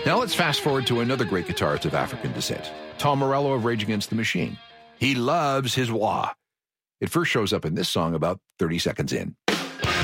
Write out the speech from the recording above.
Now let's fast forward to another great guitarist of African descent, Tom Morello of Rage Against the Machine. He loves his wah. It first shows up in this song about 30 seconds in.